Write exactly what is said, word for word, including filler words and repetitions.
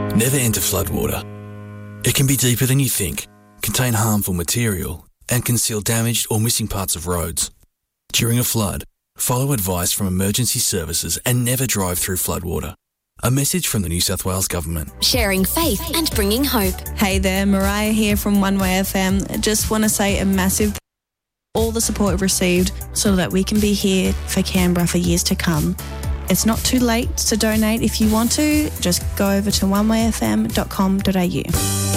Never enter floodwater. It can be deeper than you think, contain harmful material, and conceal damaged or missing parts of roads. During a flood, follow advice from emergency services and never drive through floodwater. A message from the New South Wales Government. Sharing faith and bringing hope. Hey there, Mariah here from One Way F M. Just want to say a massive thank you for all the support we've received so that we can be here for Canberra for years to come. It's not too late to donate if you want to. Just go over to one way f m dot com dot a u.